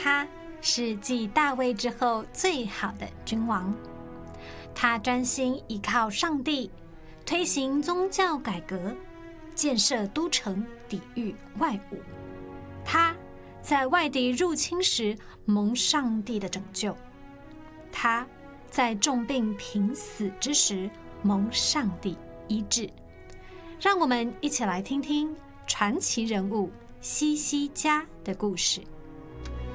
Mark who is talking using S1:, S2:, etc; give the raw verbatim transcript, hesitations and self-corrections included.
S1: 他是继大卫之后最好的君王，他专心依靠上帝，推行宗教改革，建设都城，抵御外侮。他在外敌入侵时蒙上帝的拯救，他在重病濒死之时蒙上帝医治。让我们一起来听听传奇人物希西家的故事。